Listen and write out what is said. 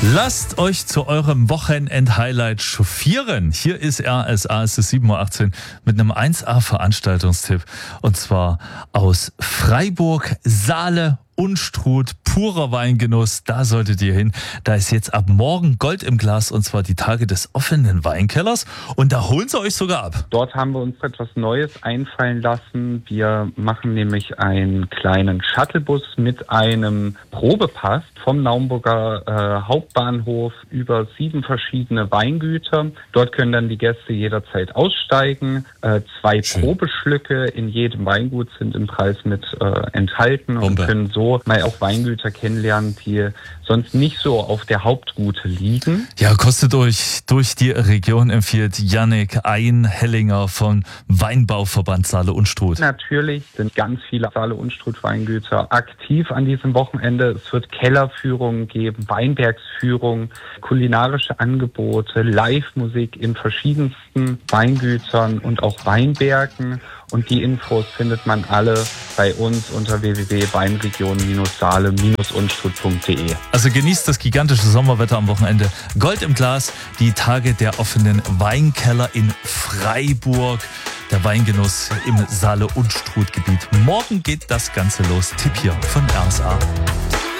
Lasst euch zu eurem Wochenend-Highlight chauffieren. Hier ist RSA, es ist 7.18 Uhr mit einem 1A-Veranstaltungstipp. Und zwar aus Freiburg, Saale, Unstrut, purer Weingenuss, da solltet ihr hin. Da ist jetzt ab morgen Gold im Glas und zwar die Tage des offenen Weinkellers und da holen sie euch sogar ab. Dort haben wir uns etwas Neues einfallen lassen. Wir machen nämlich einen kleinen Shuttlebus mit einem Probepass vom Naumburger Hauptbahnhof über 7 verschiedene Weingüter. Dort können dann die Gäste jederzeit aussteigen. 2 Probeschlücke in jedem Weingut sind im Preis mit enthalten und können so mal auch Weingüter kennenlernen, die sonst nicht so auf der Hauptroute liegen. Ja, kostet euch durch die Region, empfiehlt Yannick Einhellinger von Weinbauverband Saale-Unstrut. Natürlich sind ganz viele Saale-Unstrut-Weingüter aktiv an diesem Wochenende. Es wird Kellerführungen geben, Weinbergsführungen, kulinarische Angebote, Live-Musik in verschiedensten Weingütern und auch Weinbergen. Und die Infos findet man alle bei uns unter www.weinregion-saale-unstrut.de. Also genießt das gigantische Sommerwetter am Wochenende. Gold im Glas, die Tage der offenen Weinkeller in Freiburg. Der Weingenuss im Saale-Unstrut-Gebiet. Morgen geht das Ganze los. Tipp hier von RSA.